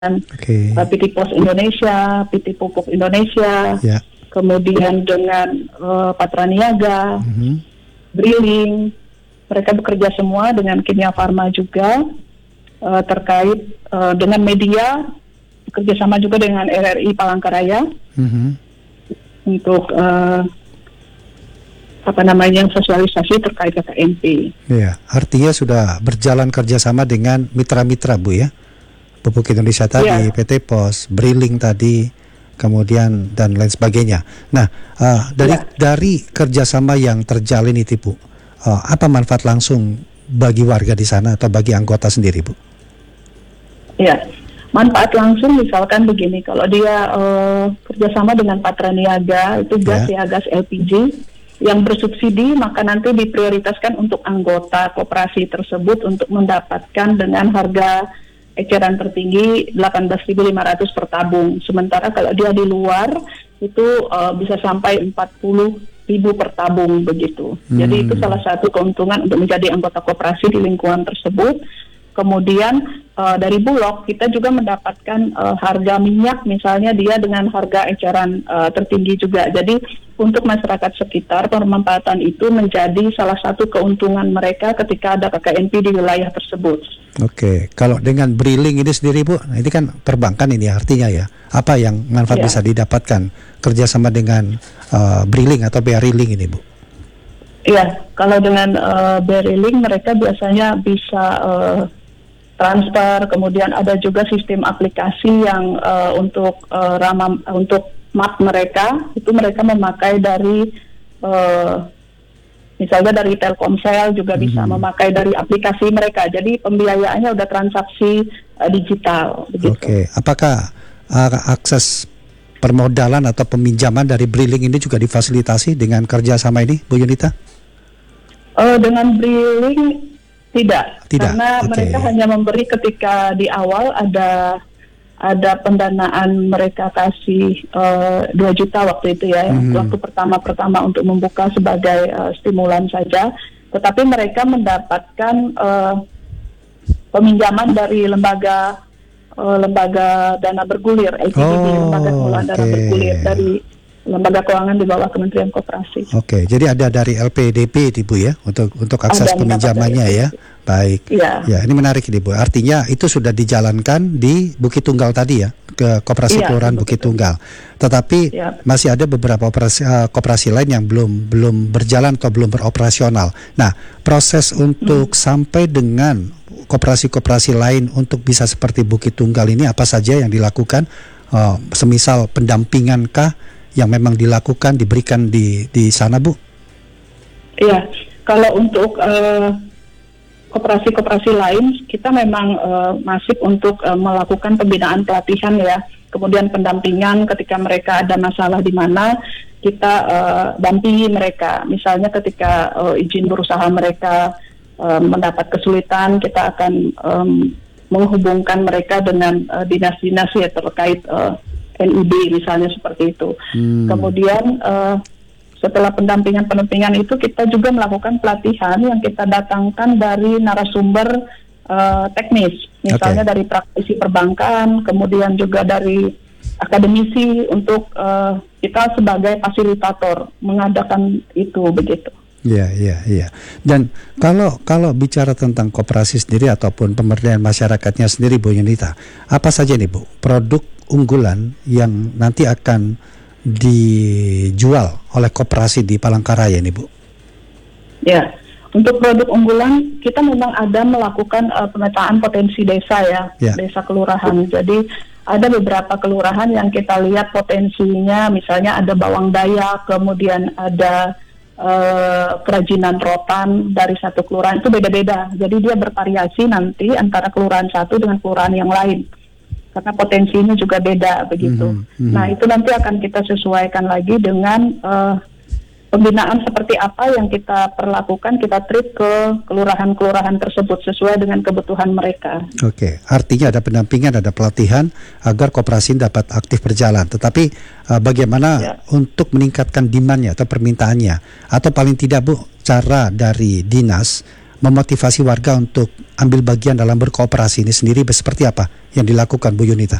PT Pos Indonesia, PT Pupuk Indonesia, kemudian dengan Patra Niaga, Briling, mereka bekerja semua dengan Kimia Farma juga terkait dengan media, bekerja sama juga dengan RRI Palangkaraya untuk sosialisasi terkait KKNP. Ya, artinya sudah berjalan kerjasama dengan mitra-mitra Bu ya, Pupuk Indonesia tadi, PT Pos, Briling tadi, kemudian dan lain sebagainya. Nah, dari kerjasama yang terjalin itu Bu, apa manfaat langsung bagi warga di sana atau bagi anggota sendiri Bu? Ya, manfaat langsung misalkan begini, kalau dia kerjasama dengan Patra Niaga, itu gas gas LPG yang bersubsidi, maka nanti diprioritaskan untuk anggota koperasi tersebut untuk mendapatkan dengan harga eceran tertinggi 18.500 per tabung. Sementara kalau dia di luar itu bisa sampai 40.000 per tabung begitu. Jadi itu salah satu keuntungan untuk menjadi anggota koperasi di lingkungan tersebut. Kemudian dari Bulog kita juga mendapatkan harga minyak, misalnya dia dengan harga eceran tertinggi juga. Jadi untuk masyarakat sekitar, pemanfaatan itu menjadi salah satu keuntungan mereka ketika ada KKNP di wilayah tersebut. Oke, kalau dengan Briling ini sendiri Bu, ini kan perbankan ini artinya ya, apa yang manfaat bisa didapatkan kerjasama dengan Briling atau BRI Link ini Bu? Iya, kalau dengan BRI Link mereka biasanya bisa transfer, kemudian ada juga sistem aplikasi yang untuk map mereka, itu mereka memakai dari misalnya dari Telkomsel juga bisa memakai dari aplikasi mereka. Jadi pembiayaannya udah transaksi digital. Begitu. Oke, apakah akses permodalan atau peminjaman dari Briling ini juga difasilitasi dengan kerjasama ini, Bu Yunita? Dengan Briling tidak, karena mereka hanya memberi ketika di awal ada pendanaan mereka kasih 2 juta waktu itu ya, waktu pertama untuk membuka sebagai stimulan saja, tetapi mereka mendapatkan peminjaman dari lembaga dana bergulir, LPDB, lembaga pengelolaan dana bergulir dari lembaga keuangan di bawah Kementerian Koperasi. Oke, jadi ada dari LPDP Bu ya untuk akses peminjamannya ya. Baik. Ya, ini menarik ini Bu. Artinya itu sudah dijalankan di Bukit Tunggal tadi ya, ke Koperasi Kelurahan Bukit Tunggal. Tetapi masih ada beberapa koperasi lain yang belum berjalan atau belum beroperasional. Nah, proses untuk sampai dengan koperasi-koperasi lain untuk bisa seperti Bukit Tunggal ini apa saja yang dilakukan? Semisal pendampingankah yang memang dilakukan, diberikan di sana Bu? Iya, kalau untuk koperasi-koperasi lain kita memang masif untuk melakukan pembinaan pelatihan ya, kemudian pendampingan ketika mereka ada masalah di mana kita dampingi mereka. Misalnya ketika izin berusaha mereka mendapat kesulitan, kita akan menghubungkan mereka dengan dinas-dinas ya terkait NIB misalnya seperti itu. Kemudian setelah pendampingan itu kita juga melakukan pelatihan yang kita datangkan dari narasumber teknis, misalnya dari praktisi perbankan, kemudian juga dari akademisi untuk kita sebagai fasilitator mengadakan itu begitu. Iya. Dan kalau bicara tentang koperasi sendiri ataupun pemberdayaan masyarakatnya sendiri Bu Yunita, apa saja nih Bu produk unggulan yang nanti akan dijual oleh koperasi di Palangkaraya ini Bu? Ya, untuk produk unggulan kita memang ada melakukan pemetaan potensi desa ya, desa kelurahan. Jadi ada beberapa kelurahan yang kita lihat potensinya, misalnya ada bawang dayak, kemudian ada kerajinan rotan dari satu kelurahan, itu beda-beda. Jadi dia bervariasi nanti antara kelurahan satu dengan kelurahan yang lain, karena potensinya juga beda begitu. Nah itu nanti akan kita sesuaikan lagi dengan pembinaan seperti apa yang kita perlakukan, kita treat ke kelurahan-kelurahan tersebut sesuai dengan kebutuhan mereka. Oke, artinya ada pendampingan, ada pelatihan agar koperasi dapat aktif berjalan. Tetapi bagaimana untuk meningkatkan demand-nya atau permintaannya? Atau paling tidak Bu, cara dari dinas memotivasi warga untuk ambil bagian dalam berkooperasi ini sendiri seperti apa yang dilakukan Bu Yunita?